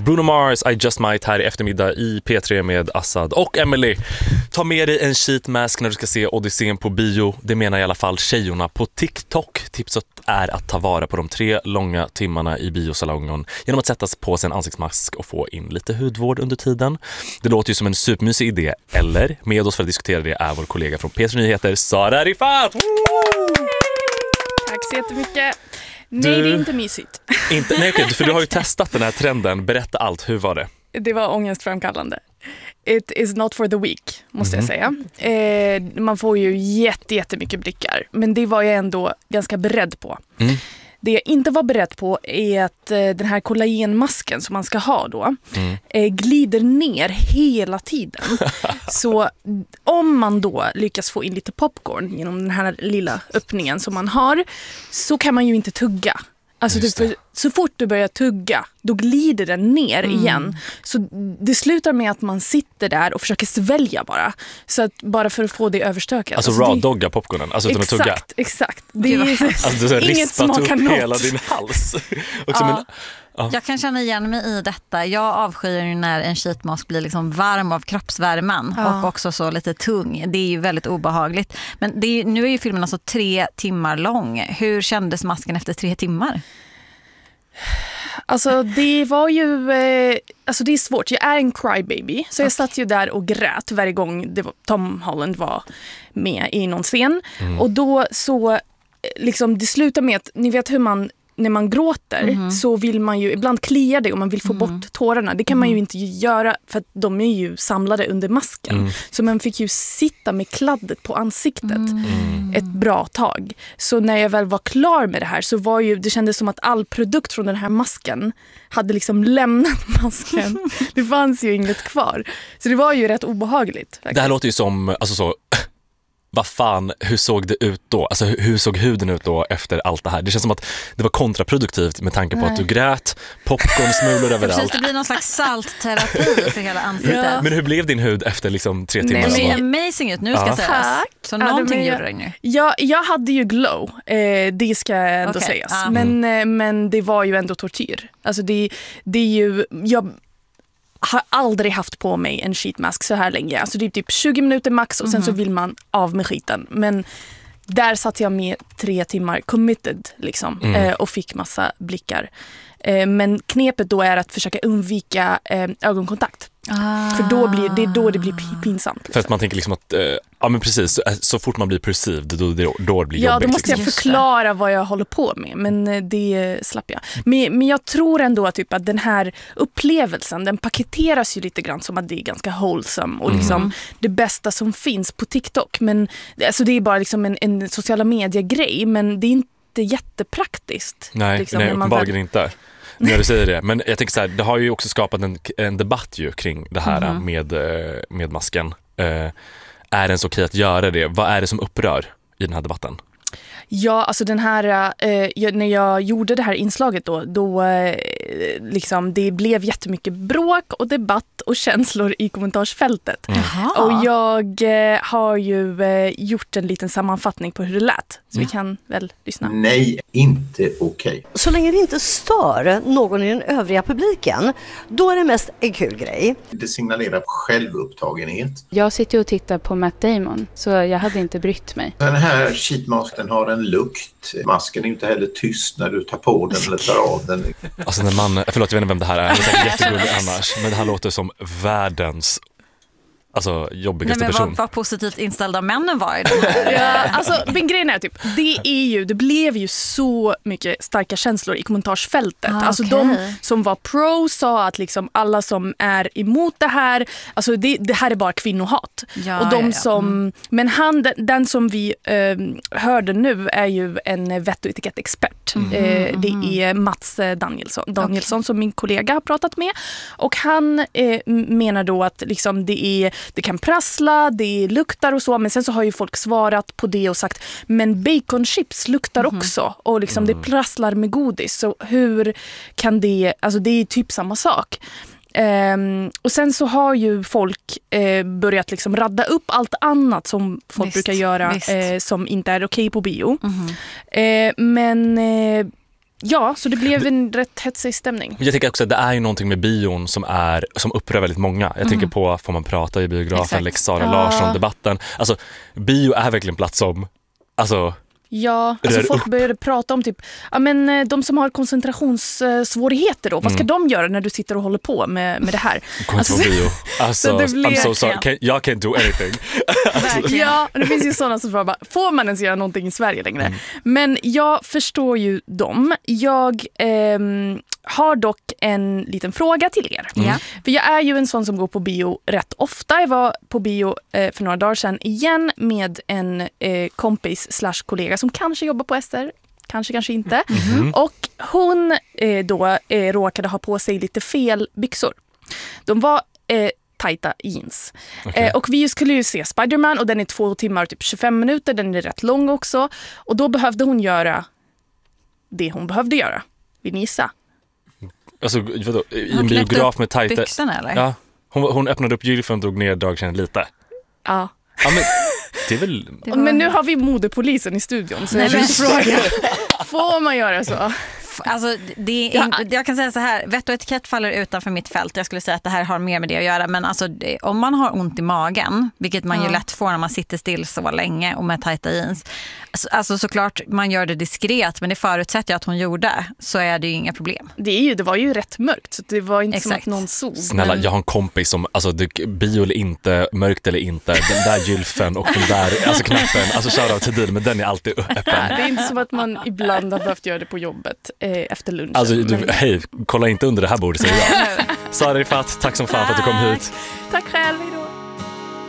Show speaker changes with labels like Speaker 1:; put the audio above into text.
Speaker 1: Bruno Mars, I Just Might här i eftermiddag i P3 med Assad och Emily. Ta med dig en sheet mask när du ska se Odysseen på bio. Det menar i alla fall tjejorna på TikTok. Tipset är att ta vara på de 3 långa timmarna i biosalongen genom att sätta på sig en ansiktsmask och få in lite hudvård under tiden. Det låter ju som en supermysig idé, eller? Med oss för att diskutera det är vår kollega från P3 Nyheter, Sara Rifat!
Speaker 2: Tack så jättemycket. Nej, det är inte mysigt.
Speaker 1: Nej, okej, för du har ju testat den här trenden. Berätta allt, hur var det?
Speaker 2: Det var ångestframkallande. It is not for the weak, måste jag säga. Man får ju jättemycket blickar. Men det var jag ändå ganska beredd på. Det jag inte var beredd på är att den här kollagenmasken som man ska ha då glider ner hela tiden. Så om man då lyckas få in lite popcorn genom den här lilla öppningen som man har, så kan man ju inte tugga. Alltså så fort du börjar tugga, då glider den ner igen. Så det slutar med att man sitter där och försöker svälja bara för att få det överstökat.
Speaker 1: Alltså raw-dogga popcornen, alltså utan att tugga.
Speaker 2: Exakt. Det är
Speaker 1: alltså,
Speaker 2: inget smakar något.
Speaker 1: Hela din hals.
Speaker 3: Jag kan känna igen mig i detta. Jag avskyr ju när en sheetmask blir liksom varm av kroppsvärmen och också så lite tung. Det är ju väldigt obehagligt. Men nu är ju filmen alltså 3 timmar lång. Hur kändes masken efter 3 timmar?
Speaker 2: Alltså det var ju alltså det är svårt. Jag är en crybaby, så jag satt ju där och grät varje gång Tom Holland var med i någon scen. Och då så liksom det slutar med att ni vet hur man när man gråter så vill man ju ibland klia det och man vill få bort tårarna. Det kan man ju inte göra för att de är ju samlade under masken. Så man fick ju sitta med kladdet på ansiktet ett bra tag. Så när jag väl var klar med det här så var ju det kändes som att all produkt från den här masken hade liksom lämnat masken. Det fanns ju inget kvar. Så det var ju rätt obehagligt. Faktiskt.
Speaker 1: Det här låter ju som alltså så vad fan, hur såg det ut då? Alltså hur såg huden ut då efter allt det här? Det känns som att det var kontraproduktivt med tanke på att du grät, popcornsmulor överallt.
Speaker 3: Precis, det blir någon slags saltterapi för hela ansiktet.
Speaker 1: Ja. Men hur blev din hud efter liksom 3 timmar?
Speaker 3: Det ser amazing ut, nu ska jag säga.
Speaker 2: Tack.
Speaker 3: Så någonting gjorde det nu.
Speaker 2: Jag hade ju glow, det ska ändå sägas. Men det var ju ändå tortyr. Alltså det är ju... Jag har aldrig haft på mig en sheetmask så här länge. Alltså det är typ 20 minuter max och sen så vill man av med skiten. Men där satt jag med 3 timmar committed liksom, och fick massa blickar. Men knepet då är att försöka undvika ögonkontakt. För då det blir pinsamt. Liksom.
Speaker 1: För att man tänker liksom att ja men precis, så fort man blir perceived då blir det jobbigt.
Speaker 2: Ja, då måste jag förklara vad jag håller på med. Men det slapp jag. Men jag tror ändå att, typ, att den här upplevelsen, den paketeras ju lite grann som att det är ganska wholesome och liksom det bästa som finns på TikTok. Men alltså, det är bara liksom en sociala medier-grej, men det är inte jättepraktiskt.
Speaker 1: Nej,
Speaker 2: liksom,
Speaker 1: nej uppenbarligen inte. När du säger det. Men jag tänker så här, det har ju också skapat en debatt ju kring det här med masken. Är det ens okej att göra det? Vad är det som upprör i den här debatten? Ja,
Speaker 2: alltså den här när jag gjorde det här inslaget då liksom det blev jättemycket bråk och debatt och känslor i kommentarsfältet. Och jag har ju gjort en liten sammanfattning på hur det lät. Så vi kan väl lyssna.
Speaker 4: Nej, inte okej.
Speaker 5: Så länge det inte stör någon i den övriga publiken, då är det mest en kul grej.
Speaker 4: Det signalerar självupptagenhet.
Speaker 6: Jag sitter och tittar på Matt Damon, så jag hade inte brytt mig.
Speaker 4: Den här sheetmasken har en lukt. Masken är inte heller tyst när du tar på den eller tar av den.
Speaker 1: Alltså när man, förlåt jag vet inte vem det här är, det är jättegullig annars, men det här låter som världens jobbigaste person.
Speaker 3: Vad positivt inställda männen var i den här.
Speaker 2: Ja, alltså, men grejen är typ, det blev ju så mycket starka känslor i kommentarsfältet. Alltså de som var pro sa att liksom alla som är emot det här, alltså det här är bara kvinnohat. Och de som, men den som vi hörde nu är ju en vett- och etikettexpert. Det är Mats Danielsson som min kollega har pratat med. Och han menar då att liksom det kan prassla, det luktar och så, men sen så har ju folk svarat på det och sagt, men baconchips luktar också och liksom det prasslar med godis, så hur kan det, alltså det är typ samma sak. Och sen så har ju folk börjat liksom radda upp allt annat som folk brukar göra som inte är okej på bio. Men Ja, så det blev en rätt hetsig stämning.
Speaker 1: Jag tänker också att det är ju någonting med bion som upprör väldigt många. Jag tänker på Får man prata i biografen, Lex Sara Larsson-debatten. Alltså, bio är verkligen plats som... Alltså,
Speaker 2: ja, alltså folk började prata om typ, de som har koncentrationssvårigheter då, vad ska de göra när du sitter och håller på med det här?
Speaker 1: Alltså, I'm so sorry, jag can't do anything.
Speaker 2: Ja, det finns ju sådana som bara, får man ens göra någonting i Sverige längre? Men jag förstår ju dem. Jag har dock en liten fråga till er. För jag är ju en sån som går på bio rätt ofta. Jag var på bio för några dagar sedan igen med en kompis / kollega som kanske jobbar på SR, kanske inte. Och hon då råkade ha på sig lite fel byxor. De var tajta jeans. Och vi skulle ju se Spider-Man och den är 2 timmar och typ 25 minuter. Den är rätt lång också. Och då behövde hon göra det hon behövde göra. Vill ni gissa?
Speaker 1: Alltså, vadå? I en biograf med tajta...
Speaker 3: byxorna, eller?
Speaker 1: Ja, hon öppnade upp gylfen och drog ner dragkärran lite.
Speaker 2: Ja.
Speaker 1: Ja, men det är väl...
Speaker 2: Men nu har vi modepolisen i studion, så jag frågar. Får man göra så?
Speaker 3: Alltså, jag kan säga så här, vett och etikett faller utanför mitt fält. Jag skulle säga att det här har mer med det att göra. Men alltså, om man har ont i magen, vilket man ju lätt får när man sitter still så länge och med tajta jeans. Alltså såklart man gör det diskret, men det förutsätter jag att hon gjorde, så är det ju inga problem.
Speaker 2: Det var ju rätt mörkt, så det var inte som att någon såg.
Speaker 1: Snälla, jag har en kompis som, alltså bio eller inte, mörkt eller inte, den där gylfen och den där, alltså knappen, alltså shoutout till din, men den är alltid öppen.
Speaker 2: Det är inte som att man ibland har behövt göra det på jobbet efter lunchen.
Speaker 1: Alltså, hej, kolla inte under det här bordet, säger jag. Sara Rifaat, tack som fan för att du kom hit.
Speaker 2: Tack själv, hejdå.